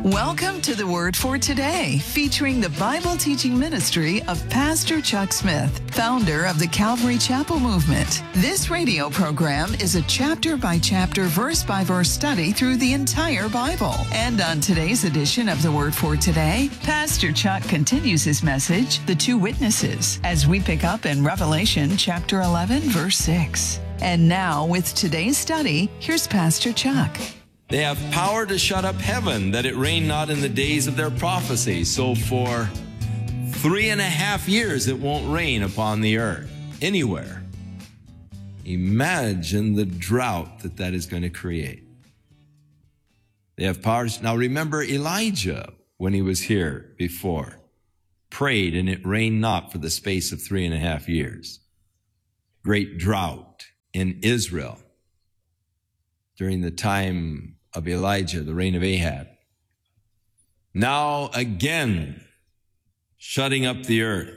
Welcome to the Word for Today, featuring the Bible teaching ministry of Pastor Chuck Smith, founder of the Calvary Chapel Movement. This radio program is a chapter-by-chapter, verse-by-verse study through the entire Bible. And on today's edition of the Word for Today, Pastor Chuck continues his message, The Two Witnesses, as we pick up in Revelation chapter 11, verse 6. And now, with today's study, here's Pastor Chuck. They have power to shut up heaven, that it rain not in the days of their prophecy. So for 3.5 years it won't rain upon the earth, anywhere. Imagine the drought that is going to create. They have power. Now remember Elijah, when he was here before, prayed and it rained not for the space of 3.5 years. Great drought in Israel during the time of Elijah, the reign of Ahab. Now again, shutting up the earth.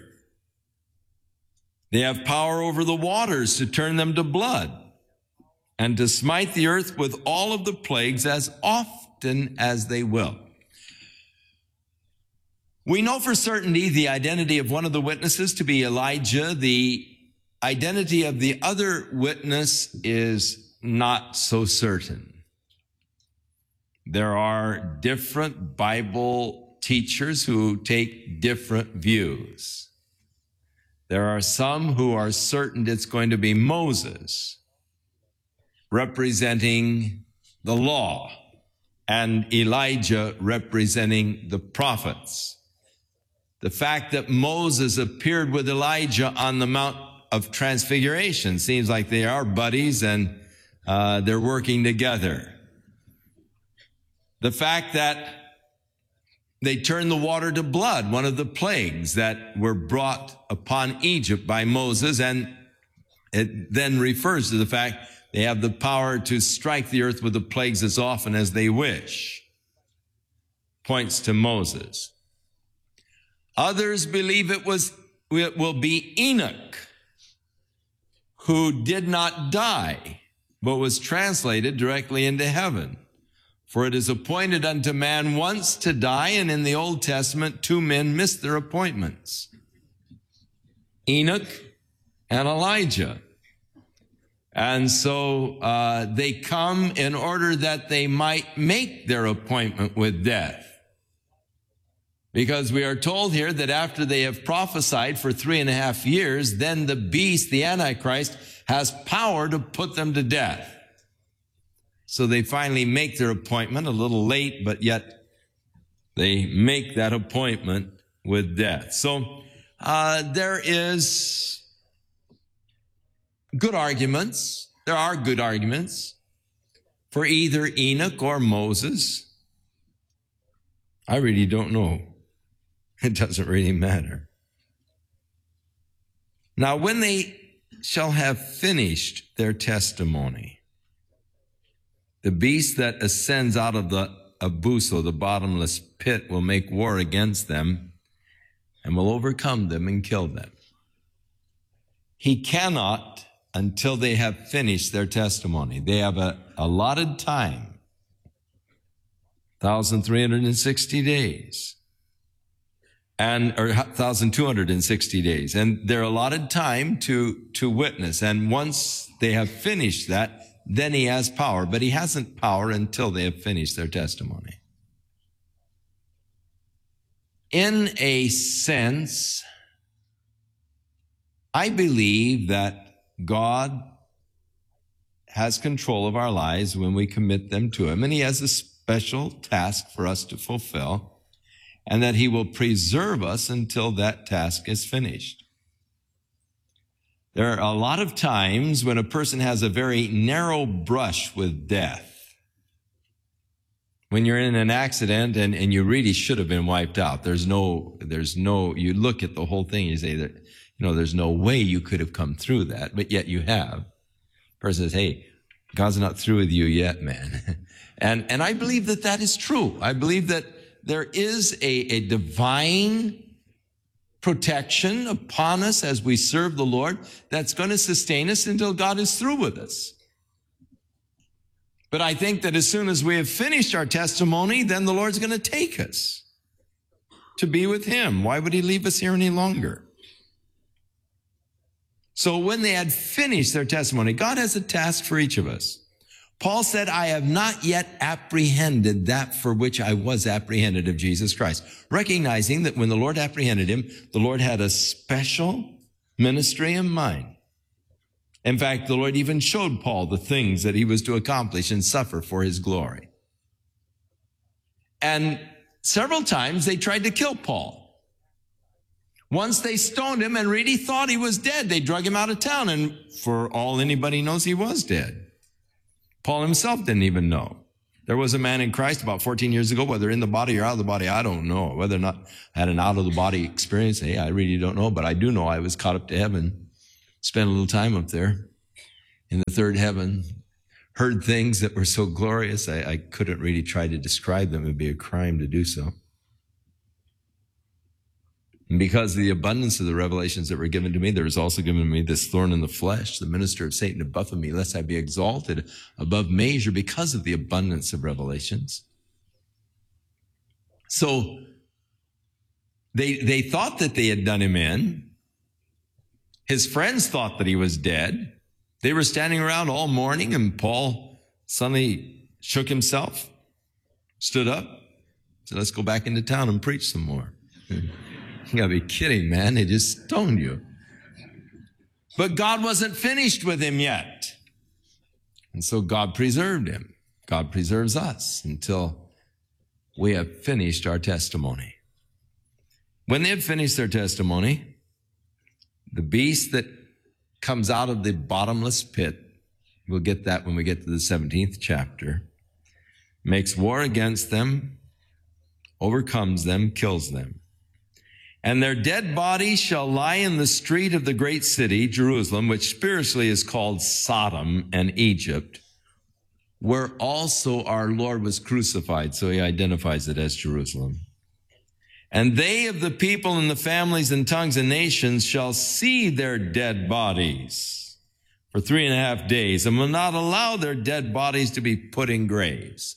They have power over the waters to turn them to blood and to smite the earth with all of the plagues as often as they will. We know for certainty the identity of one of the witnesses to be Elijah. The identity of the other witness is not so certain. There are different Bible teachers who take different views. There are some who are certain it's going to be Moses representing the law and Elijah representing the prophets. The fact that Moses appeared with Elijah on the Mount of Transfiguration seems like they are buddies and they're working together. The fact that they turned the water to blood, one of the plagues that were brought upon Egypt by Moses, and it then refers to the fact they have the power to strike the earth with the plagues as often as they wish. Points to Moses. Others believe it will be Enoch, who did not die, but was translated directly into heaven. For it is appointed unto man once to die, and in the Old Testament 2 men missed their appointments, Enoch and Elijah. And so they come in order that they might make their appointment with death. Because we are told here that after they have prophesied for 3.5 years, then the beast, the Antichrist, has power to put them to death. So they finally make their appointment, a little late, but yet they make that appointment with death. So there is good arguments. There are good arguments for either Enoch or Moses. I really don't know. It doesn't really matter. Now, when they shall have finished their testimony, the beast that ascends out of the abuso, the bottomless pit, will make war against them and will overcome them and kill them. He cannot until they have finished their testimony. They have a allotted time, 1,360 days, or 1,260 days, and their allotted time to witness. And once they have finished that, then he has power, but he hasn't power until they have finished their testimony. In a sense, I believe that God has control of our lives when we commit them to him, and he has a special task for us to fulfill, and that he will preserve us until that task is finished. There are a lot of times when a person has a very narrow brush with death. When you're in an accident and you really should have been wiped out. There's no, you look at the whole thing, you say that, there's no way you could have come through that, but yet you have. The person says, hey, God's not through with you yet, man. And I believe that is true. I believe that there is a divine protection upon us as we serve the Lord that's going to sustain us until God is through with us. But I think that as soon as we have finished our testimony, then the Lord's going to take us to be with him. Why would he leave us here any longer? So when they had finished their testimony, God has a task for each of us. Paul said, I have not yet apprehended that for which I was apprehended of Jesus Christ. Recognizing that when the Lord apprehended him, the Lord had a special ministry in mind. In fact, the Lord even showed Paul the things that he was to accomplish and suffer for his glory. And several times they tried to kill Paul. Once they stoned him and really thought he was dead. They drug him out of town, and for all anybody knows, he was dead. Paul himself didn't even know. There was a man in Christ about 14 years ago, whether in the body or out of the body, I don't know. Whether or not I had an out-of-the-body experience, hey, I really don't know. But I do know I was caught up to heaven, spent a little time up there in the third heaven, heard things that were so glorious, I couldn't really try to describe them. It would be a crime to do so. And because of the abundance of the revelations that were given to me, there was also given to me this thorn in the flesh, the minister of Satan to buffet me, lest I be exalted above measure because of the abundance of revelations. So they thought that they had done him in. His friends thought that he was dead. They were standing around all morning, and Paul suddenly shook himself, stood up, said, let's go back into town and preach some more. You gotta be kidding, man. They just stoned you. But God wasn't finished with him yet. And so God preserved him. God preserves us until we have finished our testimony. When they have finished their testimony, the beast that comes out of the bottomless pit, we'll get that when we get to the 17th chapter, makes war against them, overcomes them, kills them. And their dead bodies shall lie in the street of the great city, Jerusalem, which spiritually is called Sodom and Egypt, where also our Lord was crucified. So he identifies it as Jerusalem. And they of the people and the families and tongues and nations shall see their dead bodies for 3.5 days, and will not allow their dead bodies to be put in graves.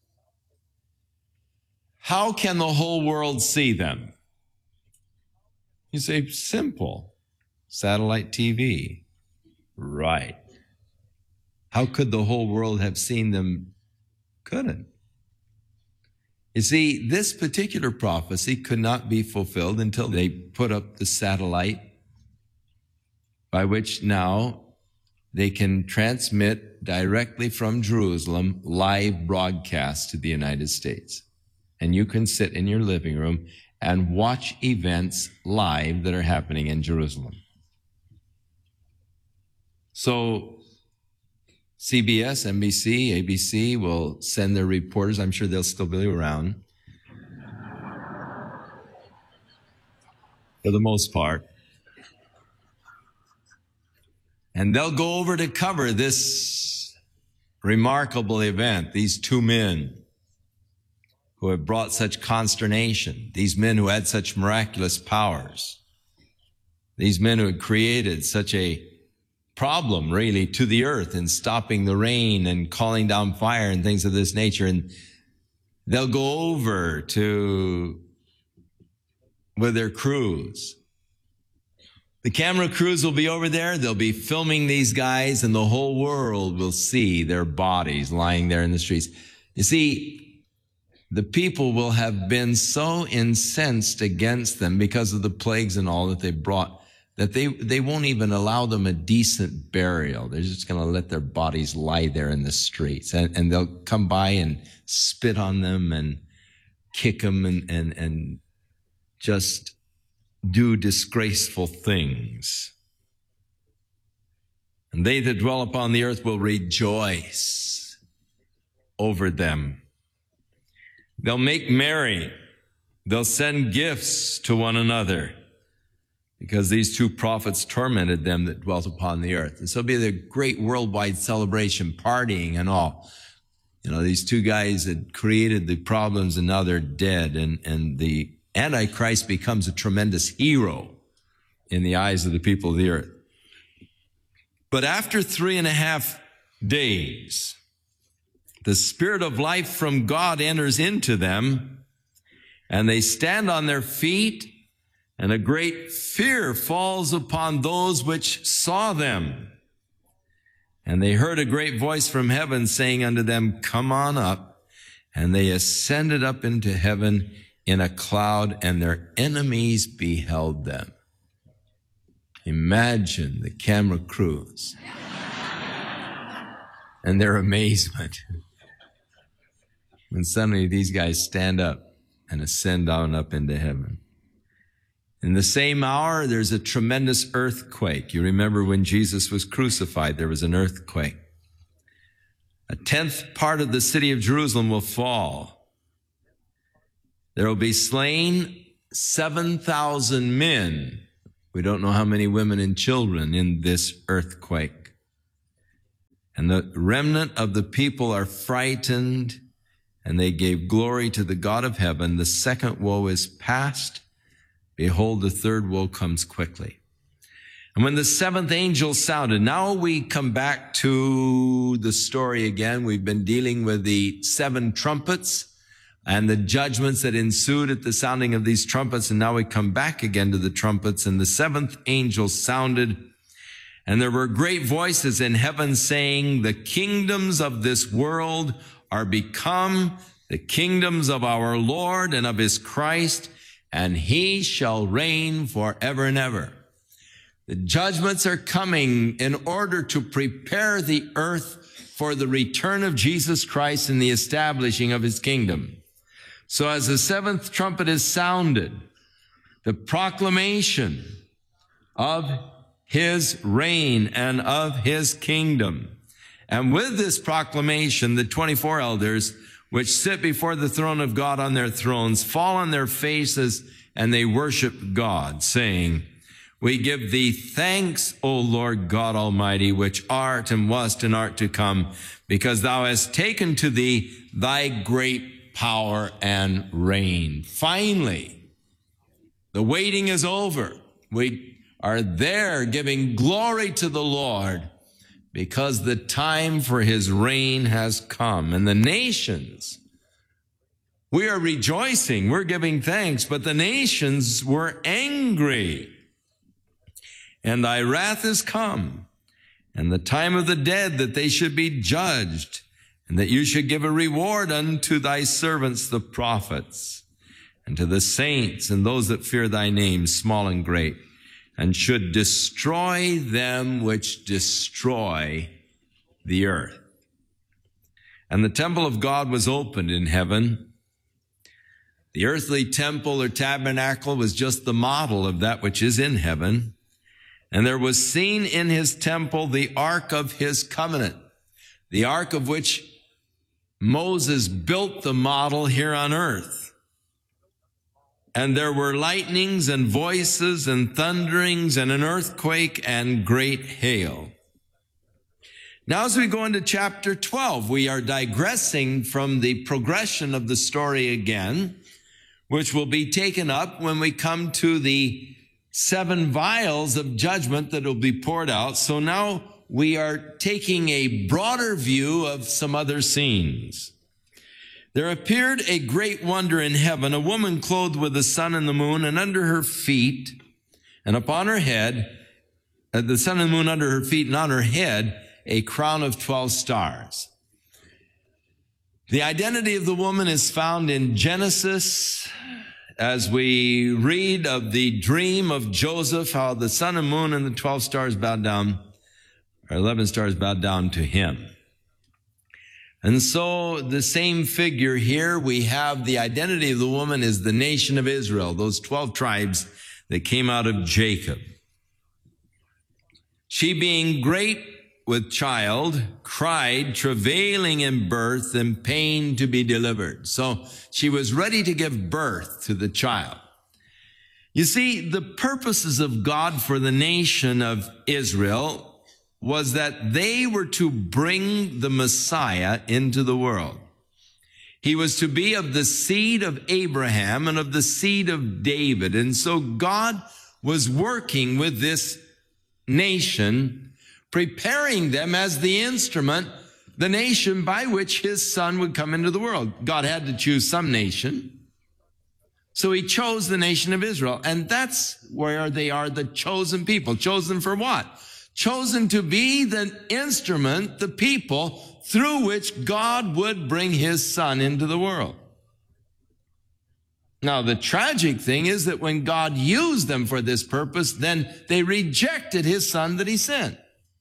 How can the whole world see them? You say, simple. Satellite TV. Right. How could the whole world have seen them? Couldn't. You see, this particular prophecy could not be fulfilled until they put up the satellite by which now they can transmit directly from Jerusalem live broadcasts to the United States. And you can sit in your living room and watch events live that are happening in Jerusalem. So CBS, NBC, ABC will send their reporters. I'm sure they'll still be around for the most part. And they'll go over to cover this remarkable event, these two men who have brought such consternation, these men who had such miraculous powers, these men who had created such a problem, really, to the earth in stopping the rain and calling down fire and things of this nature. And they'll go over with their crews. The camera crews will be over there. They'll be filming these guys, and the whole world will see their bodies lying there in the streets. You see, the people will have been so incensed against them because of the plagues and all that they brought that they won't even allow them a decent burial. They're just going to let their bodies lie there in the streets. And they'll come by and spit on them and kick them and just do disgraceful things. And they that dwell upon the earth will rejoice over them. They'll make merry. They'll send gifts to one another because these two prophets tormented them that dwelt upon the earth. And so it'll be the great worldwide celebration, partying and all. You know, these two guys had created the problems and now they're dead. And the Antichrist becomes a tremendous hero in the eyes of the people of the earth. But after 3.5 days, the Spirit of life from God enters into them, and they stand on their feet, and a great fear falls upon those which saw them. And they heard a great voice from heaven saying unto them, Come on up. And they ascended up into heaven in a cloud, and their enemies beheld them. Imagine the camera crews and their amazement when suddenly these guys stand up and ascend on up into heaven. In the same hour, there's a tremendous earthquake. You remember when Jesus was crucified, there was an earthquake. 1/10 part of the city of Jerusalem will fall. There will be slain 7,000 men. We don't know how many women and children in this earthquake. And the remnant of the people are frightened, and they gave glory to the God of heaven. The second woe is past. Behold, the third woe comes quickly. And when the seventh angel sounded, now we come back to the story again. We've been dealing with the 7 trumpets and the judgments that ensued at the sounding of these trumpets. And now we come back again to the trumpets. And the 7th angel sounded, and there were great voices in heaven saying, The kingdoms of this world are become the kingdoms of our Lord and of his Christ, and he shall reign forever and ever. The judgments are coming in order to prepare the earth for the return of Jesus Christ and the establishing of his kingdom. So as the 7th trumpet is sounded, the proclamation of his reign and of his kingdom. And with this proclamation, the 24 elders, which sit before the throne of God on their thrones, fall on their faces, and they worship God, saying, We give thee thanks, O Lord God Almighty, which art and wast and art to come, because thou hast taken to thee thy great power and reign. Finally, the waiting is over. We are there giving glory to the Lord, because the time for his reign has come. And the nations, we are rejoicing, we're giving thanks, but the nations were angry. And thy wrath is come, and the time of the dead, that they should be judged, and that you should give a reward unto thy servants the prophets, and to the saints and those that fear thy name, small and great, and should destroy them which destroy the earth. And the temple of God was opened in heaven. The earthly temple or tabernacle was just the model of that which is in heaven. And there was seen in his temple the ark of his covenant, the ark of which Moses built the model here on earth. And there were lightnings and voices and thunderings and an earthquake and great hail. Now, as we go into chapter 12, we are digressing from the progression of the story again, which will be taken up when we come to the 7 vials of judgment that will be poured out. So now we are taking a broader view of some other scenes. There appeared a great wonder in heaven, a woman clothed with the sun and the moon, and under her feet, and upon her head, the sun and the moon under her feet, and on her head, a crown of 12 stars. The identity of the woman is found in Genesis, as we read of the dream of Joseph, how the sun and moon and the 12 stars bowed down, or 11 stars bowed down to him. And so the same figure here, we have the identity of the woman is the nation of Israel, those 12 tribes that came out of Jacob. She, being great with child, cried, travailing in birth and pain to be delivered. So she was ready to give birth to the child. You see, the purposes of God for the nation of Israel was that they were to bring the Messiah into the world. He was to be of the seed of Abraham and of the seed of David. And so God was working with this nation, preparing them as the instrument the nation by which his son would come into the world. God had to choose some nation. So he chose the nation of Israel. And that's where they are the chosen people. Chosen for what? Chosen to be the instrument, the people through which God would bring his son into the world. Now, the tragic thing is that when God used them for this purpose, then they rejected his son that he sent.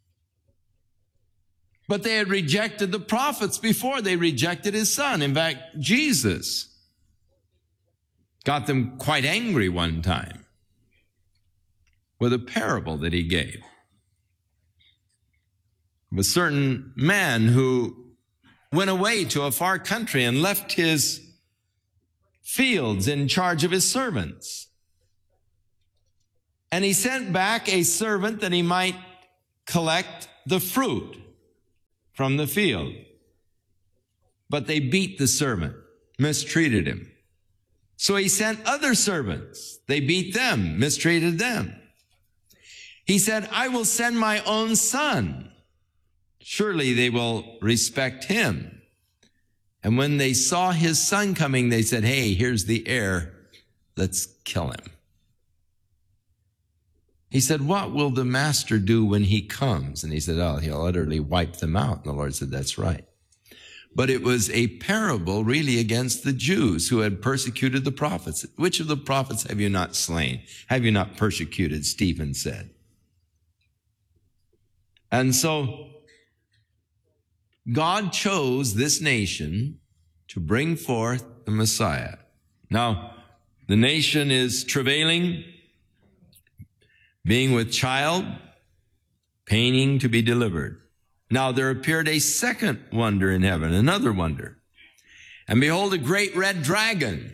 But they had rejected the prophets before they rejected his son. In fact, Jesus got them quite angry one time with a parable that he gave of a certain man who went away to a far country and left his fields in charge of his servants. And he sent back a servant that he might collect the fruit from the field. But they beat the servant, mistreated him. So he sent other servants. They beat them, mistreated them. He said, I will send my own son. Surely they will respect him. And when they saw his son coming, they said, hey, here's the heir. Let's kill him. He said, what will the master do when he comes? And he said, oh, he'll utterly wipe them out. And the Lord said, that's right. But it was a parable really against the Jews who had persecuted the prophets. Which of the prophets have you not slain? Have you not persecuted? Stephen said. And so God chose this nation to bring forth the Messiah. Now, the nation is travailing, being with child, paining to be delivered. Now there appeared a second wonder in heaven, another wonder. And behold, a great red dragon,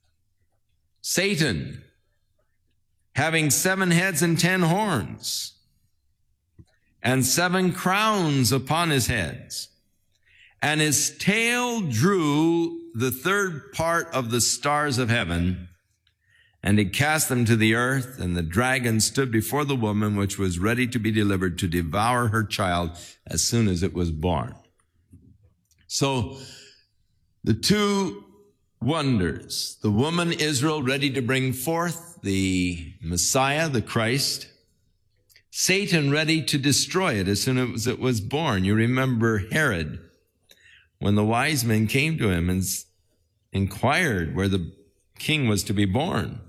Satan, having 7 heads and 10 horns, and 7 crowns upon his heads. And his tail drew the third part of the stars of heaven, and he cast them to the earth, and the dragon stood before the woman, which was ready to be delivered to devour her child as soon as it was born. So the two wonders, the woman Israel ready to bring forth the Messiah, the Christ, Satan ready to destroy it as soon as it was born. You remember Herod, when the wise men came to him and inquired where the king was to be born.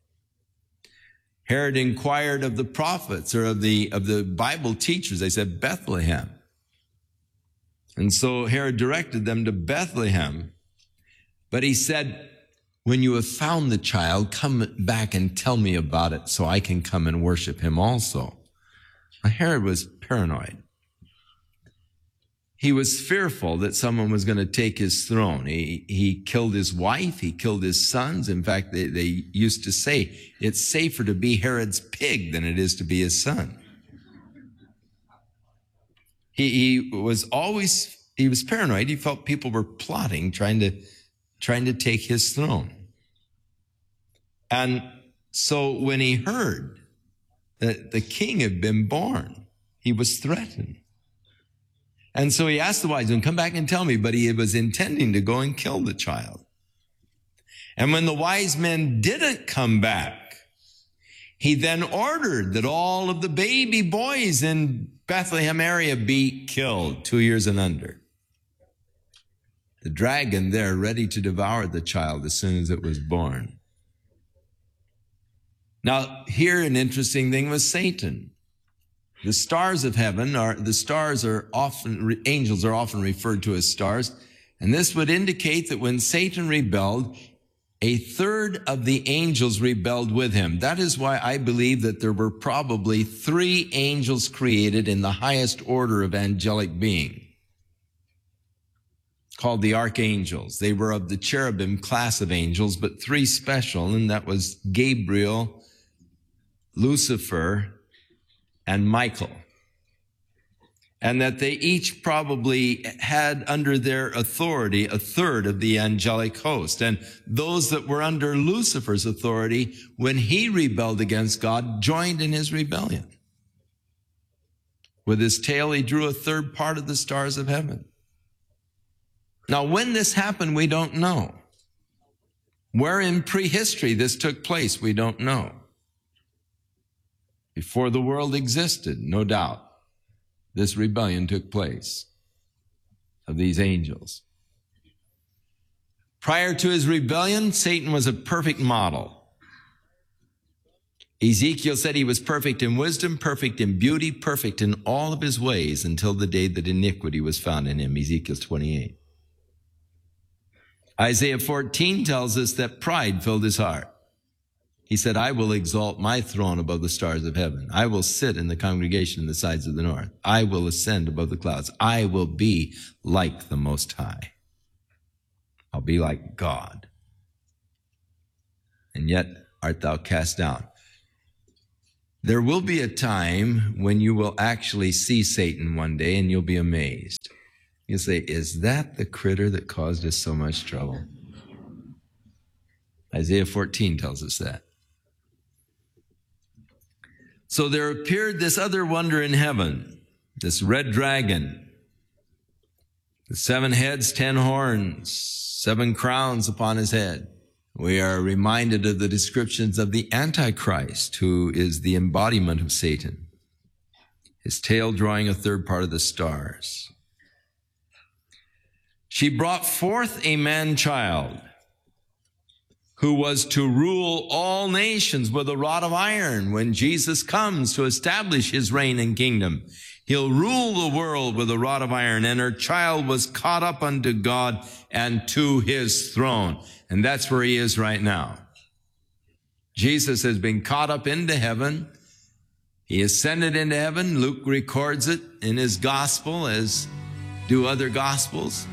Herod inquired of the prophets or of the Bible teachers. They said Bethlehem. And so Herod directed them to Bethlehem. But he said, when you have found the child, come back and tell me about it so I can come and worship him also. Now, Herod was paranoid. He was fearful that someone was going to take his throne. He killed his wife. He killed his sons. In fact, they used to say it's safer to be Herod's pig than it is to be his son. He was paranoid. He felt people were plotting, trying to take his throne. And so when he heard that the king had been born, he was threatened. And so he asked the wise men, come back and tell me, but he was intending to go and kill the child. And when the wise men didn't come back, he then ordered that all of the baby boys in Bethlehem area be killed, 2 years and under. The dragon there ready to devour the child as soon as it was born. Now, here an interesting thing was Satan. The stars of heaven angels are often referred to as stars. And this would indicate that when Satan rebelled, a third of the angels rebelled with him. That is why I believe that there were probably 3 angels created in the highest order of angelic being, called the archangels. They were of the cherubim class of angels, but 3 special, and that was Gabriel, Lucifer, and Michael. And that they each probably had under their authority a third of the angelic host. And those that were under Lucifer's authority, when he rebelled against God, joined in his rebellion. With his tail, he drew a third part of the stars of heaven. Now, when this happened, we don't know. Where in prehistory this took place, we don't know. Before the world existed, no doubt, this rebellion took place of these angels. Prior to his rebellion, Satan was a perfect model. Ezekiel said he was perfect in wisdom, perfect in beauty, perfect in all of his ways until the day that iniquity was found in him, Ezekiel 28. Isaiah 14 tells us that pride filled his heart. He said, I will exalt my throne above the stars of heaven. I will sit in the congregation in the sides of the north. I will ascend above the clouds. I will be like the Most High. I'll be like God. And yet art thou cast down. There will be a time when you will actually see Satan one day and you'll be amazed. You'll say, is that the critter that caused us so much trouble? Isaiah 14 tells us that. So there appeared this other wonder in heaven, this red dragon, with 7 heads, 10 horns, 7 crowns upon his head. We are reminded of the descriptions of the Antichrist, who is the embodiment of Satan, his tail drawing a third part of the stars. She brought forth a man-child who was to rule all nations with a rod of iron. When Jesus comes to establish his reign and kingdom, he'll rule the world with a rod of iron. And her child was caught up unto God and to his throne. And that's where he is right now. Jesus has been caught up into heaven. He ascended into heaven. Luke records it in his gospel, as do other gospels.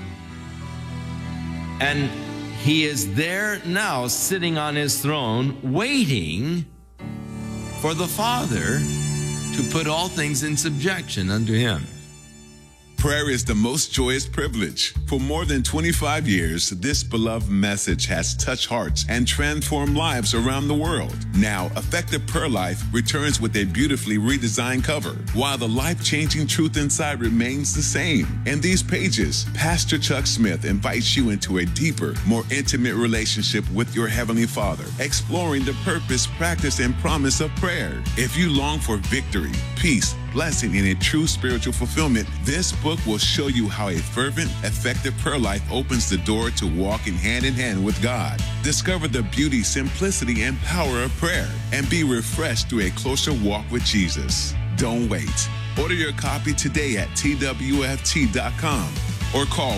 And he is there now, sitting on his throne, waiting for the Father to put all things in subjection unto him. Prayer is the most joyous privilege. For more than 25 years, this beloved message has touched hearts and transformed lives around the world. Now, Effective Prayer Life returns with a beautifully redesigned cover, while the life-changing truth inside remains the same. In these pages, Pastor Chuck Smith invites you into a deeper, more intimate relationship with your Heavenly Father, exploring the purpose, practice, and promise of prayer. If you long for victory, peace, blessing, and a true spiritual fulfillment, this book will show you how a fervent, effective prayer life opens the door to walking hand in hand with God. Discover the beauty, simplicity, and power of prayer, and be refreshed through a closer walk with Jesus. Don't wait. Order your copy today at twft.com or call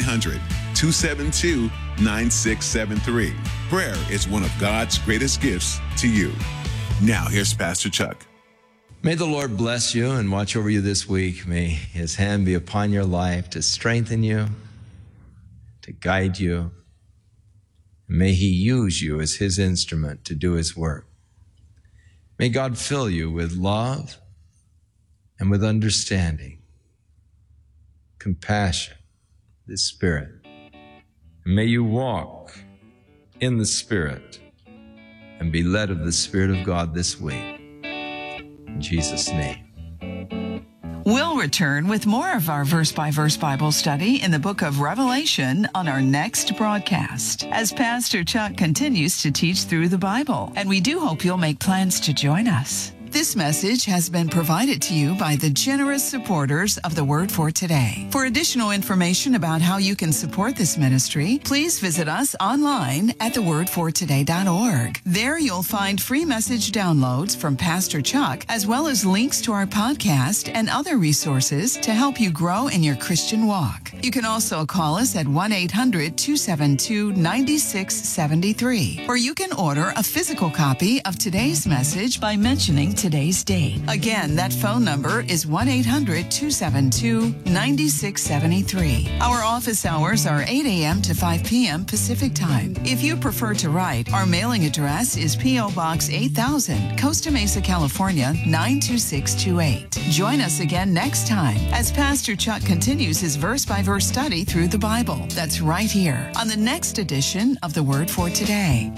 1-800-272-9673. Prayer is one of God's greatest gifts to you. Now, here's Pastor Chuck. May the Lord bless you and watch over you this week. May his hand be upon your life to strengthen you, to guide you. May he use you as his instrument to do his work. May God fill you with love and with understanding, compassion, the Spirit. And may you walk in the Spirit and be led of the Spirit of God this week. In Jesus' name. We'll return with more of our verse-by-verse Bible study in the book of Revelation on our next broadcast, as Pastor Chuck continues to teach through the Bible. And we do hope you'll make plans to join us. This message has been provided to you by the generous supporters of the Word for Today. For additional information about how you can support this ministry, please visit us online at thewordfortoday.org. There you'll find free message downloads from Pastor Chuck, as well as links to our podcast and other resources to help you grow in your Christian walk. You can also call us at 1-800-272-9673, or you can order a physical copy of today's message by mentioning today's date. Again, that phone number is 1-800-272-9673. Our office hours are 8 a.m. to 5 p.m. Pacific Time. If you prefer to write, our mailing address is P.O. Box 8000, Costa Mesa, California, 92628. Join us again next time as Pastor Chuck continues his verse-by-verse study through the Bible. That's right here on the next edition of The Word for Today.